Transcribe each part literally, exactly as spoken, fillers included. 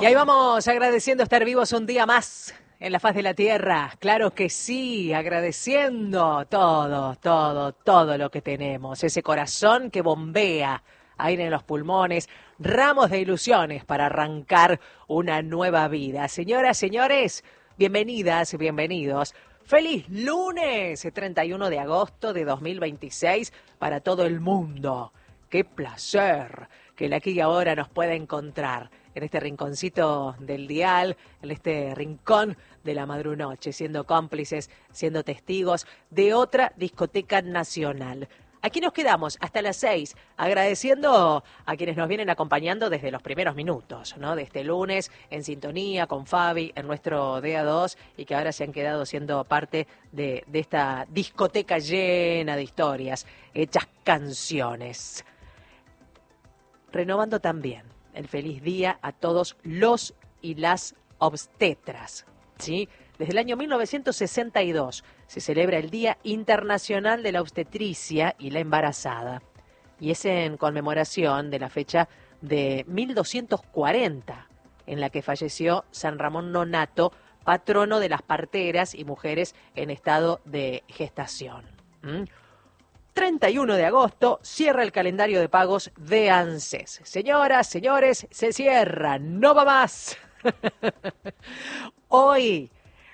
Y ahí vamos agradeciendo estar vivos un día más en la faz de la tierra. Claro que sí, agradeciendo todo, todo, todo lo que tenemos. Ese corazón que bombea aire en los pulmones, ramos de ilusiones para arrancar una nueva vida. Señoras, señores, bienvenidas, bienvenidos. ¡Feliz lunes! treinta y uno de agosto de dos mil veintiséis para todo el mundo. ¡Qué placer que el aquí y ahora nos pueda encontrar en este rinconcito del dial, en este rincón de la madrunoche, siendo cómplices, siendo testigos de otra discoteca nacional! Aquí nos quedamos hasta las seis, agradeciendo a quienes nos vienen acompañando desde los primeros minutos, ¿no? De este lunes, en sintonía con Fabi, en nuestro D A dos, y que ahora se han quedado siendo parte de, de esta discoteca llena de historias, hechas canciones. Renovando también el feliz día a todos los y las obstetras, ¿sí? Desde el año mil novecientos sesenta y dos se celebra el Día Internacional de la Obstetricia y la Embarazada, y es en conmemoración de la fecha de mil doscientos cuarenta, en la que falleció San Ramón Nonnato, patrono de las parteras y mujeres en estado de gestación. ¿Mm? treinta y uno de agosto cierra el calendario de pagos de ANSES. Señoras, señores, se cierra, no va más. Hoy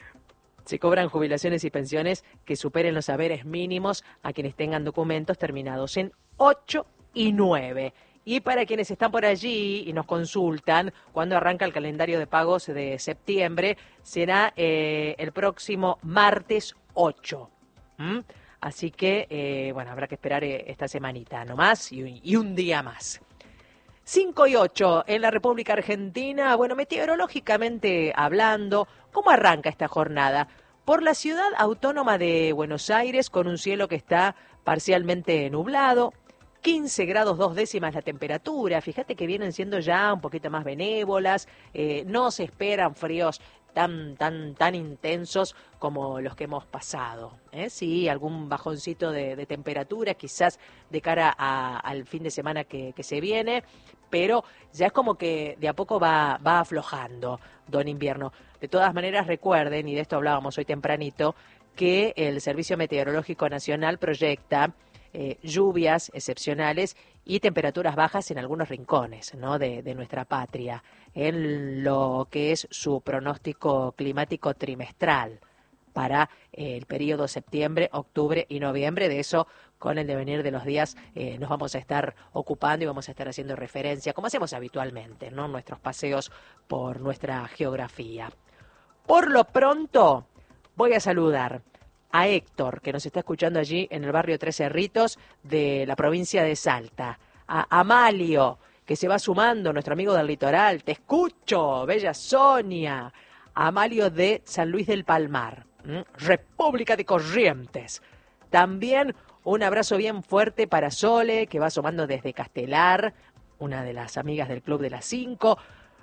se cobran jubilaciones y pensiones que superen los haberes mínimos a quienes tengan documentos terminados en ocho y nueve. Y para quienes están por allí y nos consultan, cuando arranca el calendario de pagos de septiembre, será eh, el próximo martes ocho. ¿Mm? Así que, eh, bueno, habrá que esperar eh, esta semanita nomás y, y un día más. cinco y ocho en la República Argentina. Bueno, meteorológicamente hablando, ¿cómo arranca esta jornada? Por la ciudad autónoma de Buenos Aires, con un cielo que está parcialmente nublado, quince grados dos décimas la temperatura. Fíjate que vienen siendo ya un poquito más benévolas, eh, no se esperan fríos tan, tan, tan intensos como los que hemos pasado, ¿eh? Sí, algún bajoncito de, de temperatura, quizás de cara a, al fin de semana que, que se viene, pero ya es como que de a poco va, va aflojando, don invierno. De todas maneras, recuerden, y de esto hablábamos hoy tempranito, que el Servicio Meteorológico Nacional proyecta eh, lluvias excepcionales y temperaturas bajas en algunos rincones, ¿no? de, de nuestra patria, en lo que es su pronóstico climático trimestral para eh, el periodo septiembre, octubre y noviembre. De eso, con el devenir de los días, eh, nos vamos a estar ocupando y vamos a estar haciendo referencia, como hacemos habitualmente, ¿no? Nuestros paseos por nuestra geografía. Por lo pronto, voy a saludar a Héctor, que nos está escuchando allí en el barrio Tres Cerritos de la provincia de Salta. A Amalio, que se va sumando, nuestro amigo del litoral. Te escucho, bella Sonia. A Amalio de San Luis del Palmar, ¿Mm? República de Corrientes. También un abrazo bien fuerte para Sole, que va sumando desde Castelar, una de las amigas del Club de las Cinco.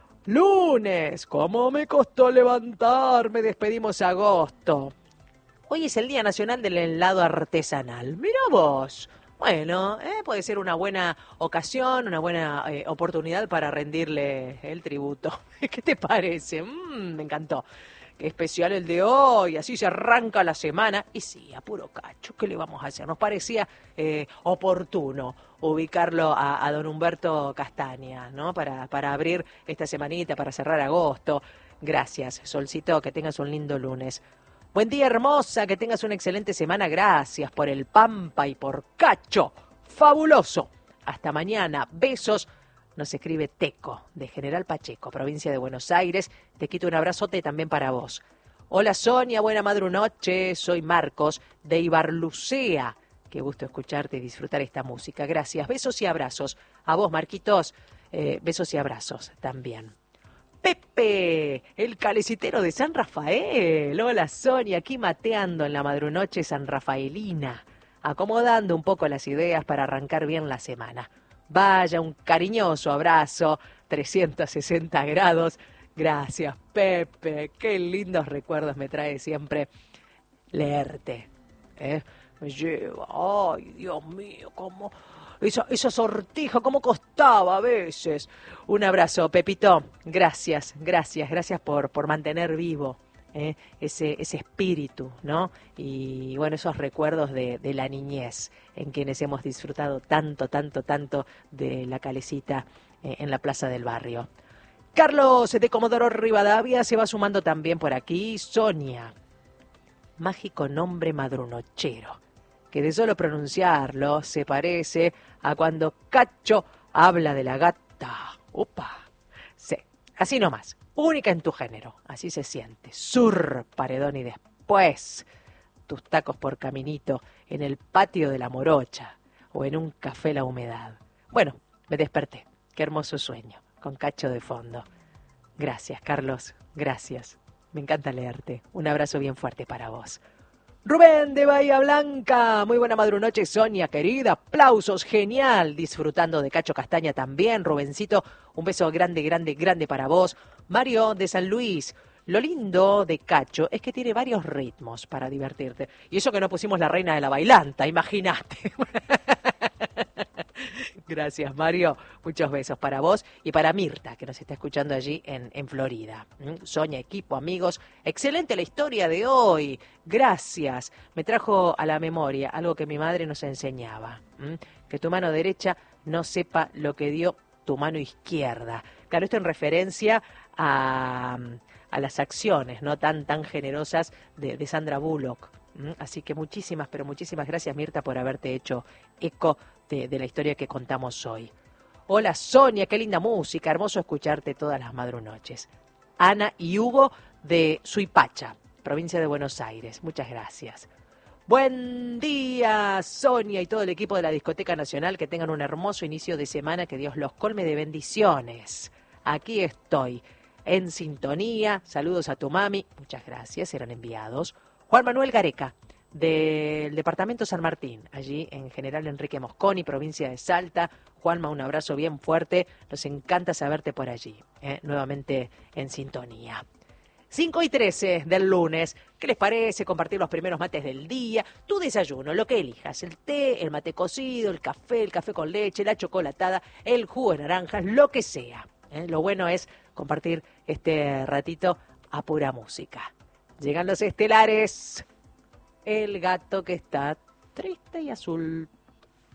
Lunes, ¿cómo me costó levantarme? Despedimos agosto. Hoy es el Día Nacional del Helado Artesanal. Mirá vos. Bueno, eh, puede ser una buena ocasión, una buena eh, oportunidad para rendirle el tributo. ¿Qué te parece? Mm, me encantó. Qué especial el de hoy, así se arranca la semana. Y sí, a puro cacho, ¿qué le vamos a hacer? Nos parecía eh, oportuno ubicarlo a, a don Humberto Castaña, ¿no? Para, para abrir esta semanita, para cerrar agosto. Gracias, Solcito, que tengas un lindo lunes. Buen día, hermosa, que tengas una excelente semana. Gracias por el Pampa y por Cacho. Fabuloso. Hasta mañana. Besos. Nos escribe Teco, de General Pacheco, provincia de Buenos Aires. Te quito un abrazote también para vos. Hola, Sonia, buena madrunoche. Soy Marcos, de Ibarlucea. Qué gusto escucharte y disfrutar esta música. Gracias. Besos y abrazos. A vos, Marquitos, eh, besos y abrazos también. Pepe, el calecitero de San Rafael. Hola, Sonia, aquí mateando en la madrunoche sanrafaelina, acomodando un poco las ideas para arrancar bien la semana. Vaya, un cariñoso abrazo, trescientos sesenta grados. Gracias, Pepe, qué lindos recuerdos me trae siempre leerte, ¿eh? Me lleva, ay, Dios mío, cómo esa, esa sortija, cómo costaba a veces. Un abrazo, Pepito. Gracias, gracias, gracias por, por mantener vivo eh, ese, ese espíritu, ¿no? Y bueno, esos recuerdos de, de la niñez en quienes hemos disfrutado tanto, tanto, tanto de la calecita eh, en la plaza del barrio. Carlos de Comodoro Rivadavia se va sumando también por aquí. Sonia, mágico nombre madrunochero, que de solo pronunciarlo se parece a cuando Cacho habla de la gata. ¡Upa! Sí, así nomás, única en tu género, así se siente. Sur, paredón y después tus tacos por caminito en el patio de la Morocha o en un café La Humedad. Bueno, me desperté, qué hermoso sueño, con Cacho de fondo. Gracias, Carlos, gracias. Me encanta leerte. Un abrazo bien fuerte para vos. Rubén de Bahía Blanca, muy buena madrunoche, Sonia, querida, aplausos, genial, disfrutando de Cacho Castaña también, Rubencito, un beso grande, grande, grande para vos. Mario de San Luis, lo lindo de Cacho es que tiene varios ritmos para divertirte, y eso que no pusimos la reina de la bailanta, imagínate. Gracias, Mario. Muchos besos para vos y para Mirta, que nos está escuchando allí en, en Florida. ¿Mm? Soña, equipo, amigos. Excelente la historia de hoy. Gracias. Me trajo a la memoria algo que mi madre nos enseñaba. ¿Mm? Que tu mano derecha no sepa lo que dio tu mano izquierda. Claro, esto en referencia a, a las acciones no tan, tan generosas de, de Sandra Bullock. ¿Mm? Así que muchísimas, pero muchísimas gracias, Mirta, por haberte hecho eco De, de la historia que contamos hoy. Hola Sonia, qué linda música, hermoso escucharte todas las madrunoches. Ana y Hugo de Suipacha, provincia de Buenos Aires, muchas gracias. Buen día Sonia y todo el equipo de la Discoteca Nacional, que tengan un hermoso inicio de semana, que Dios los colme de bendiciones. Aquí estoy, en sintonía, saludos a tu mami, muchas gracias, eran enviados. Juan Manuel Gareca, del departamento San Martín, allí en General Enrique Mosconi, provincia de Salta. Juanma, un abrazo bien fuerte, nos encanta saberte por allí, ¿eh? Nuevamente en sintonía. cinco y trece del lunes, ¿qué les parece compartir los primeros mates del día? Tu desayuno, lo que elijas, el té, el mate cocido, el café, el café con leche, la chocolatada, el jugo de naranjas, lo que sea, ¿eh? Lo bueno es compartir este ratito a pura música. Llegan los estelares. El gato que está triste y azul.